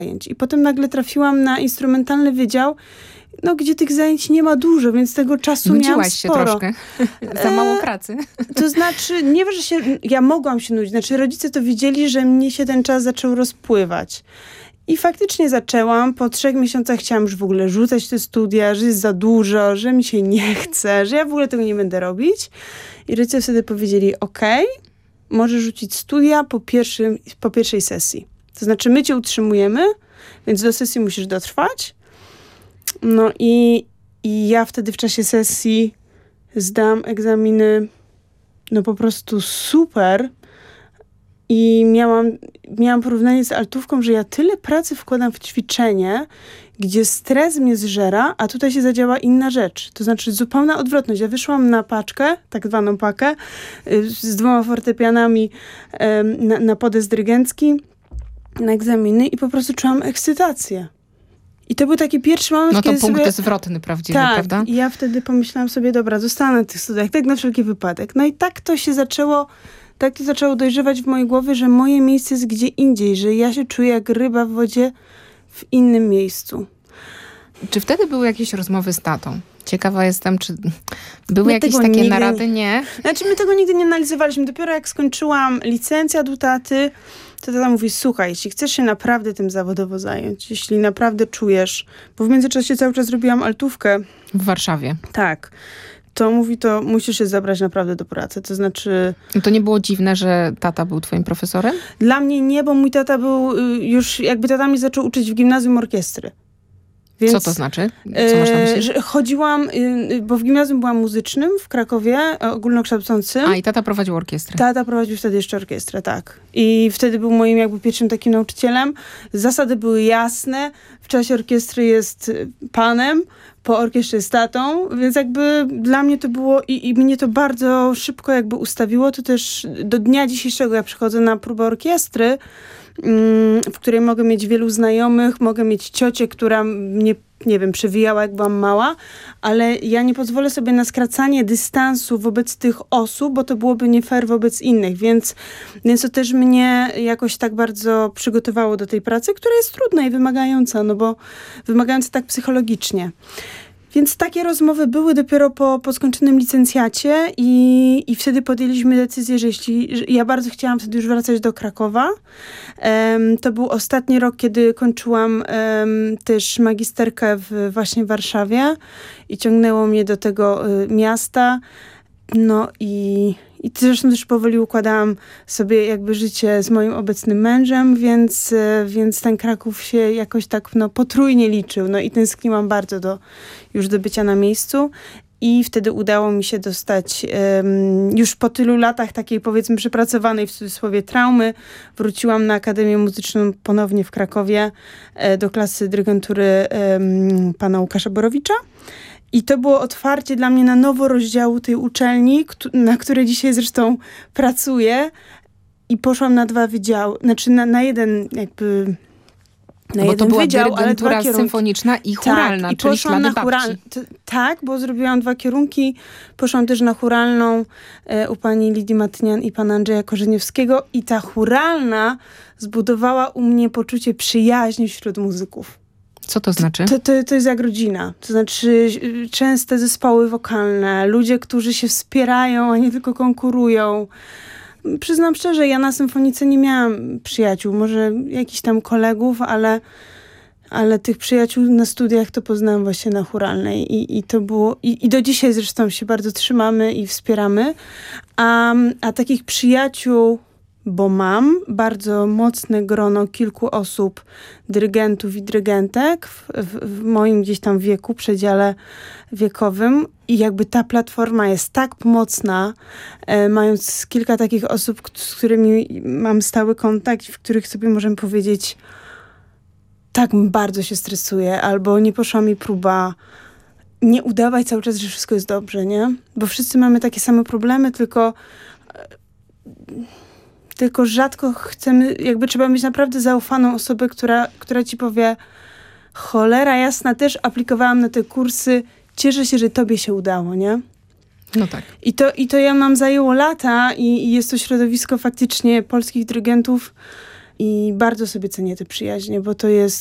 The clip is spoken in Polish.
zajęć. I potem nagle trafiłam na instrumentalny wydział, gdzie tych zajęć nie ma dużo, więc tego czasu miałam sporo. Nudziłaś się troszkę. Za mało pracy. To znaczy, nie wiem, że ja mogłam się nudzić. Znaczy, rodzice to widzieli, że mnie się ten czas zaczął rozpływać. I faktycznie zaczęłam. Po 3 miesiącach chciałam już w ogóle rzucać te studia, że jest za dużo, że mi się nie chce, że ja w ogóle tego nie będę robić. I rodzice wtedy powiedzieli, okej, możesz rzucić studia po pierwszej sesji. To znaczy, my cię utrzymujemy, więc do sesji musisz dotrwać. No i ja wtedy w czasie sesji zdałam egzaminy po prostu super i miałam porównanie z altówką, że ja tyle pracy wkładam w ćwiczenie, gdzie stres mnie zżera, a tutaj się zadziała inna rzecz. To znaczy zupełna odwrotność. Ja wyszłam na paczkę, tak zwaną pakę, z 2 fortepianami na podest dyrygencki, na egzaminy i po prostu czułam ekscytację. I to był taki pierwszy moment, kiedy kiedy punkt zwrotny prawdziwy, prawda? I ja wtedy pomyślałam sobie, dobra, zostanę na tych studiach, tak na wszelki wypadek. No i tak to zaczęło dojrzewać w mojej głowie, że moje miejsce jest gdzie indziej, że ja się czuję jak ryba w wodzie w innym miejscu. Czy wtedy były jakieś rozmowy z tatą? Ciekawa jestem, czy były jakieś takie narady? Nie? Znaczy, my tego nigdy nie analizowaliśmy. Dopiero jak skończyłam licencjat u taty, to tata mówi, słuchaj, jeśli chcesz się naprawdę tym zawodowo zająć, jeśli naprawdę czujesz, bo w międzyczasie cały czas robiłam altówkę. W Warszawie. Tak. To mówi, to musisz się zabrać naprawdę do pracy. To znaczy... To nie było dziwne, że tata był twoim profesorem? Dla mnie nie, bo mój tata był już, tata mnie zaczął uczyć w gimnazjum orkiestry. Więc, co to znaczy? Co masz na myśli? Że chodziłam, bo w gimnazjum byłam muzycznym w Krakowie, ogólnokształcącym. I tata prowadził orkiestrę. Tata prowadził wtedy jeszcze orkiestrę, tak. I wtedy był moim pierwszym takim nauczycielem. Zasady były jasne. W czasie orkiestry jest panem, po orkiestrze jest tatą, więc dla mnie to było i mnie to bardzo szybko ustawiło. To też do dnia dzisiejszego ja przychodzę na próbę orkiestry, w której mogę mieć wielu znajomych, mogę mieć ciocię, która mnie, nie wiem, przewijała jak byłam mała, ale ja nie pozwolę sobie na skracanie dystansu wobec tych osób, bo to byłoby nie fair wobec innych, więc to też mnie jakoś tak bardzo przygotowało do tej pracy, która jest trudna i wymagająca, bo wymagająca tak psychologicznie. Więc takie rozmowy były dopiero po skończonym licencjacie i wtedy podjęliśmy decyzję, że ja bardzo chciałam wtedy już wracać do Krakowa. To był ostatni rok, kiedy kończyłam też magisterkę właśnie w Warszawie i ciągnęło mnie do tego miasta. No i zresztą też powoli układałam sobie życie z moim obecnym mężem, więc ten Kraków się jakoś tak potrójnie liczył. No i tęskniłam bardzo do bycia na miejscu. I wtedy udało mi się dostać, już po tylu latach takiej powiedzmy przepracowanej w cudzysłowie traumy, wróciłam na Akademię Muzyczną ponownie w Krakowie do klasy dyrygentury pana Łukasza Borowicza. I to było otwarcie dla mnie na nowo rozdziału tej uczelni, na której dzisiaj zresztą pracuję. I poszłam na 2 wydziały, znaczy na jeden na bo jeden to była wydział, ale 2 kierunki. symfoniczna i chóralna, tak, czyli ślady babci. Tak, bo zrobiłam 2 kierunki. Poszłam też na chóralną u pani Lidii Matynian i pana Andrzeja Korzeniewskiego. I ta chóralna zbudowała u mnie poczucie przyjaźni wśród muzyków. Co to znaczy? To jest jak rodzina. To znaczy częste zespoły wokalne, ludzie, którzy się wspierają, a nie tylko konkurują. Przyznam szczerze, ja na symfonice nie miałam przyjaciół, może jakichś tam kolegów, ale tych przyjaciół na studiach to poznałam właśnie na chóralnej i to było, i do dzisiaj zresztą się bardzo trzymamy i wspieramy, a takich przyjaciół, bo mam bardzo mocne grono kilku osób, dyrygentów i dyrygentek w moim gdzieś tam wieku, przedziale wiekowym i ta platforma jest tak pomocna, mając kilka takich osób, z którymi mam stały kontakt, w których sobie możemy powiedzieć, tak bardzo się stresuję, albo nie poszła mi próba, nie udawaj cały czas, że wszystko jest dobrze, nie? Bo wszyscy mamy takie same problemy, tylko rzadko chcemy, trzeba mieć naprawdę zaufaną osobę, która ci powie, cholera jasna, też aplikowałam na te kursy, cieszę się, że tobie się udało, nie? No tak. I to nam zajęło lata i jest to środowisko faktycznie polskich dyrygentów. I bardzo sobie cenię te przyjaźnie, bo to jest